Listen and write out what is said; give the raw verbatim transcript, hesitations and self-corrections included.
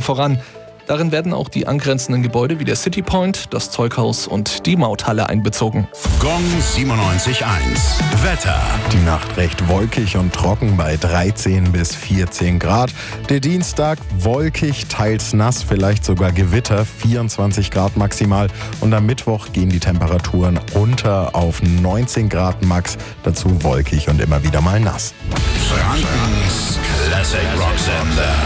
voran. Darin werden auch die angrenzenden Gebäude wie der City Point, das Zeughaus und die Mauthalle einbezogen. Gong siebenundneunzig Komma eins. Wetter. Die Nacht recht wolkig und trocken bei dreizehn bis vierzehn Grad. Der Dienstag wolkig, teils nass, vielleicht sogar Gewitter, vierundzwanzig Grad maximal. Und am Mittwoch gehen die Temperaturen runter auf neunzehn Grad max. Dazu wolkig und immer wieder mal nass. Frankens Classic Rock Sender.